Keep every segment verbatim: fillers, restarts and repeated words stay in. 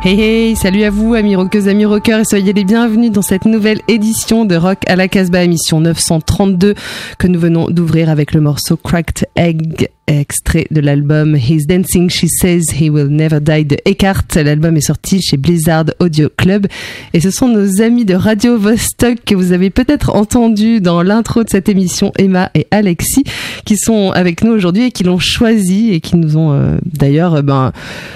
Hey hey, salut à vous amis rockeuses, amis rockeurs et soyez les bienvenus dans cette nouvelle édition de Rock à la Casbah, émission neuf cent trente-deux que nous venons d'ouvrir avec le morceau Cracked Egg, extrait de l'album He's Dancing, She Says He Will Never Die de Eckhart. L'album est sorti chez Blizzard Audio Club et ce sont nos amis de Radio Vostok que vous avez peut-être entendu dans l'intro de cette émission, Emma et Alexis, qui sont avec nous aujourd'hui et qui l'ont choisi et qui nous ont euh, d'ailleurs euh, ben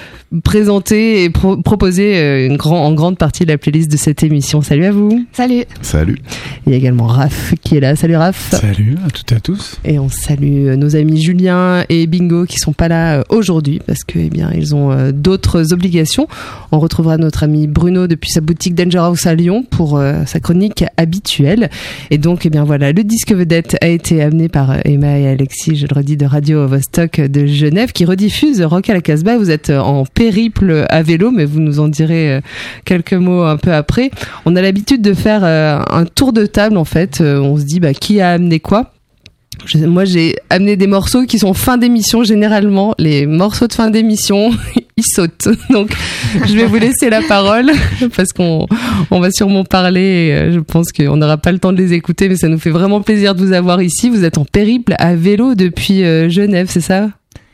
présenter et pro- proposer une grand, en grande partie de la playlist de cette émission. Salut à vous. Salut. Salut. Il y a également Raph qui est là. Salut Raph. Salut à toutes et à tous. Et on salue nos amis Julien et Bingo qui sont pas là aujourd'hui parce que eh bien ils ont d'autres obligations. On retrouvera notre ami Bruno depuis sa boutique Danger House à Lyon pour euh, sa chronique habituelle. Et donc eh bien voilà, le disque vedette a été amené par Emma et Alexis, je le redis, de Radio Vostok de Genève qui rediffuse Rock à la Casbah. Vous êtes en périple à vélo, mais vous nous en direz quelques mots un peu après. On a l'habitude de faire un tour de table en fait. On se dit bah qui a amené quoi. Je, moi j'ai amené des morceaux qui sont fin d'émission. Généralement les morceaux de fin d'émission ils sautent, donc je vais vous laisser la parole parce qu'on on va sûrement parler et je pense qu'on n'aura pas le temps de les écouter, mais ça nous fait vraiment plaisir de vous avoir ici. Vous êtes en périple à vélo depuis Genève, c'est ça?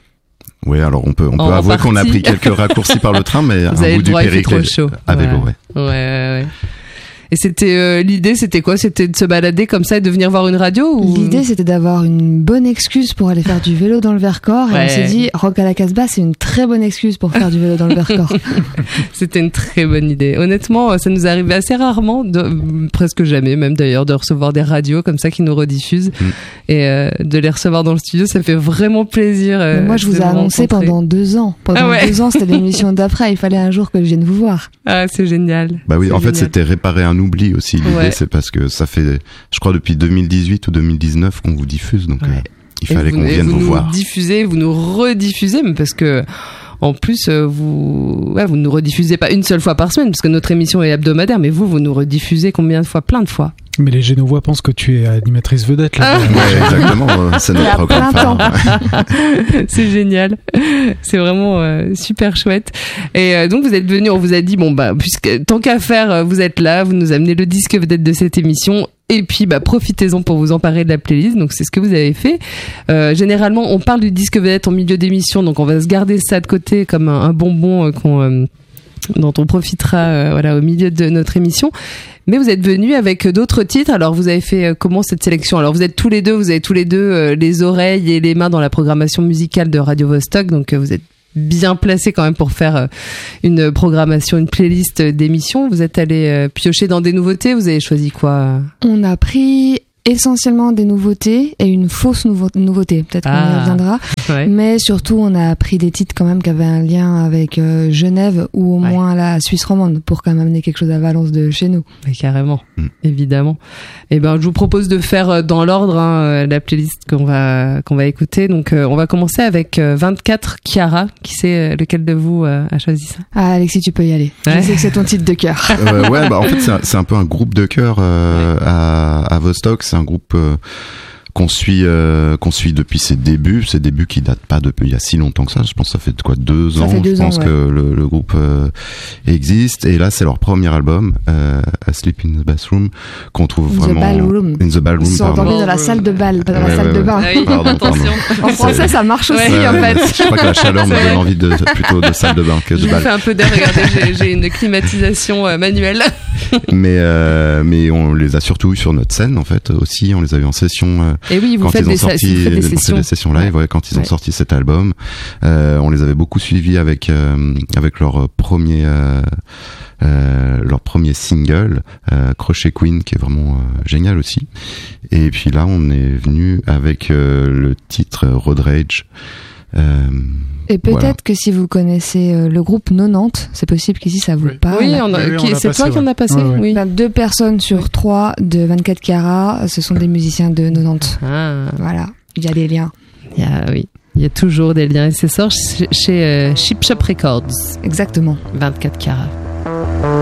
Oui, alors on peut, on peut avouer qu'on a pris quelques raccourcis par le train, mais vous un bout du droit, périple à vélo, ouais. Ouais, ouais, ouais. Et c'était euh, l'idée, c'était quoi? C'était de se balader comme ça et de venir voir une radio ou... L'idée, c'était d'avoir une bonne excuse pour aller faire du vélo dans le Vercors. Et ouais. On s'est dit, Rock à la Casbah, c'est une très bonne excuse pour faire du vélo dans le Vercors. C'était une très bonne idée. Honnêtement, ça nous arrivait assez rarement, de, presque jamais même d'ailleurs, de recevoir des radios comme ça qui nous rediffusent mm. et euh, de les recevoir dans le studio. Ça fait vraiment plaisir. Euh, moi, je vous ai annoncé rencontrer. pendant deux ans. Pendant ah ouais. deux ans, c'était l'émission d'après. Il fallait un jour que je vienne vous voir. Ah, c'est génial. Bah oui, c'est en génial. fait, c'était réparer un oubli aussi. L'idée, ouais. c'est parce que ça fait, je crois, depuis deux mille dix-huit ou deux mille dix-neuf qu'on vous diffuse, donc ouais. euh, il fallait vous, qu'on vienne vous, vous voir. Vous nous diffusez, vous nous rediffusez, mais parce que en plus, vous, ouais, vous nous rediffusez pas une seule fois par semaine, parce que notre émission est hebdomadaire, mais vous, vous nous rediffusez combien de fois? Plein de fois. Mais les Génovois pensent que tu es animatrice vedette, là. Ah. Ouais, exactement. C'est notre programme phare. C'est génial. C'est vraiment euh, super chouette. Et euh, donc, vous êtes venus, on vous a dit, bon, bah, puisque tant qu'à faire, vous êtes là, vous nous amenez le disque vedette de cette émission. Et puis, bah, profitez-en pour vous emparer de la playlist. Donc, c'est ce que vous avez fait. Euh, généralement, on parle du disque vedette en milieu d'émission. Donc, on va se garder ça de côté comme un, un bonbon euh, qu'on, euh, dont on profitera, euh, voilà, au milieu de notre émission. Mais vous êtes venus avec d'autres titres. Alors, vous avez fait euh, comment cette sélection? Alors, vous êtes tous les deux, vous avez tous les deux euh, les oreilles et les mains dans la programmation musicale de Radio Vostok. Donc, euh, vous êtes bien placé quand même pour faire une programmation, une playlist d'émissions. Vous êtes allé piocher dans des nouveautés. Vous avez choisi quoi? On a pris essentiellement des nouveautés et une fausse nouveau- nouveauté. Peut-être ah, qu'on y reviendra. Ouais. Mais surtout, on a pris des titres quand même qui avaient un lien avec euh, Genève ou au ouais. moins la Suisse romande pour quand même amener quelque chose à Valence de chez nous. Mais carrément, mm. évidemment. Et ben, je vous propose de faire dans l'ordre hein, la playlist qu'on va qu'on va écouter. Donc, euh, on va commencer avec euh, vingt-quatre Chiara. Qui c'est lequel de vous euh, a choisi ça? Ah, Alexis, tu peux y aller. Ouais. Je sais que c'est ton titre de cœur. euh, ouais, bah en fait, c'est un, c'est un peu un groupe de cœur euh, ouais. à, à Vostok. C'est un groupe euh, qu'on suit euh, qu'on suit depuis ses débuts, ses débuts qui datent pas depuis il y a si longtemps que ça. Je pense que ça fait quoi deux ça ans. Fait deux je pense ans, ouais. que le, le groupe euh, existe et là c'est leur premier album, euh, Asleep in the Bathroom, qu'on trouve in vraiment the ballroom. In the Ballroom. Ils sont endormis dans la salle de bal, pas dans ouais, la salle ouais, de ouais. bain. Ah oui, pardon, attention. Pardon. En français, ça marche aussi ouais, en ouais, fait. Je crois que la chaleur me donne envie de plutôt de salle de bain que de je bal. Je fais un peu d'air. Regardez, j'ai, j'ai une climatisation euh, manuelle. mais euh, mais on les a surtout eu sur notre scène en fait aussi. On les a eu en session. Euh, et oui, vous quand faites ils ont des, sorti, des, des sessions. des sessions live, ouais. Ouais, quand ils ont ouais. sorti cet album. Euh, on les avait beaucoup suivis avec euh, avec leur premier euh, euh, leur premier single, euh, Crochet Queen, qui est vraiment euh, génial aussi. Et puis là, on est venu avec euh, le titre Road Rage. Euh, Et peut-être voilà. que si vous connaissez euh, le groupe quatre-vingt-dix, c'est possible qu'ici ça vous oui. parle. Oui, on a, oui, qui, on c'est passé, toi qui ouais. en as passé. Ouais, ouais. Oui. Ben, deux personnes sur trois de vingt-quatre Chiara, ce sont des musiciens de quatre-vingt-dix. Ah. Voilà, il y a des liens. Il y a, oui, il y a toujours des liens. Et c'est sort chez, chez euh, Chip Shop Records. Exactement. vingt-quatre Chiara.